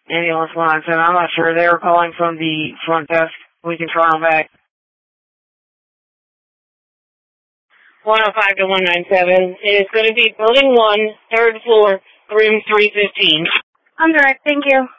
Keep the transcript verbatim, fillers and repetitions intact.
Ambulance one nine seven, I'm not sure. They were calling from the front desk. We can try them back. one oh five to one nine seven. It is going to be building one, third floor, room three fifteen. I'm direct, thank you.